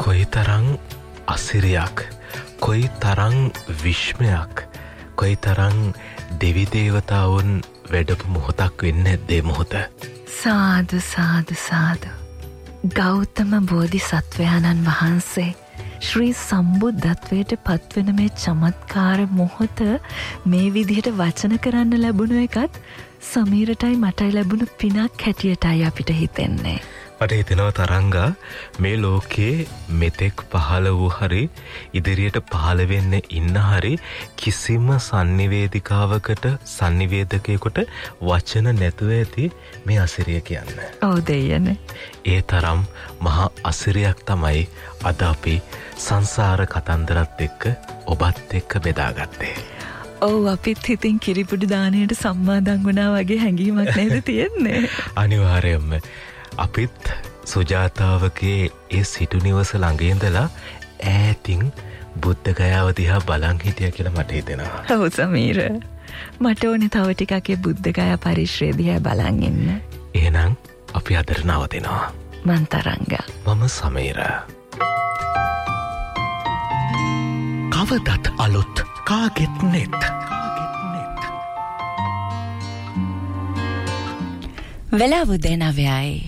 කොයිතරම් අසිරියක්, කොයිතරම් විශ්මයක්, කොයිතරම් දෙවි දේවතාවුන් වැඩපු මොහොතක් වෙන්නේ නැද්ද මොහොත. සාදු සාදු සාදු. ගෞතම බෝධිසත්වයාණන් වහන්සේ ශ්‍රී සම්බුද්ධත්වයට පත්වෙන මේ චමත්කාර මොහොත මේ විදිහට වචන කරන්න ලැබුණු එකත් සමීරටයි මටයි ලැබුණු පිනක් හැටියටයි අපිට හිතෙන්නේ. මට හිතෙනවා තරංගා මේ ලෝකයේ මෙතෙක් පහළ වූ හරි ඉදිරියට පහළ වෙන්න ඉන්න හරි කිසිම sannivedikaවකට sannivedකයෙකුට වචන නැතුව ඇති මේ අසිරිය කියන්නේ. ඔව් දෙයනේ. ඒ තරම් මහා අසිරියක් තමයි අද අපි සංසාර කතන්දරත් එක්ක ඔබත් එක්ක බෙදාගත්තේ. ඔව් අපිත් හිතින් කිරිපුඩි දාණයට සම්මාදන් වුණා වගේ හැඟීමක් නේද තියෙන්නේ. අනිවාර්යයෙන්ම අපිත් සුජාතාවගේ ඒ සිටු නිවස ළඟ ඉඳලා ඈතින් බුද්ධ ගයාව දිහා බලන් හිටියා කියලා මට හිතෙනවා. ඔව් සමීර. මට ඕනේ තව ටිකක් ඒ බුද්ධ ගයා පරිශ්‍රය දිහා බලන් ඉන්න. එහෙනම් අපි අදට නවතිනවා. මන් තරංගා. මම සමීර. කවදත් අලුත් කාගෙත් නෙත්. වෙලාව උදේ 9යි.